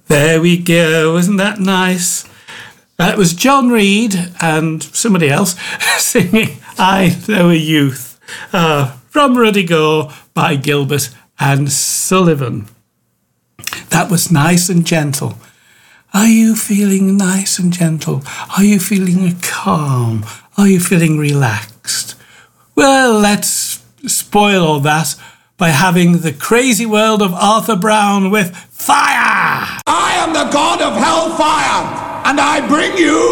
There we go. Isn't that nice? That was John Reid and somebody else singing I Know a Youth from Ruddy Go by Gilbert and Sullivan. That was nice and gentle. Are you feeling nice and gentle? Are you feeling calm? Are you feeling relaxed? Well, let's spoil all that by having the crazy world of Arthur Brown with Fire! I am the god of hellfire, and I bring you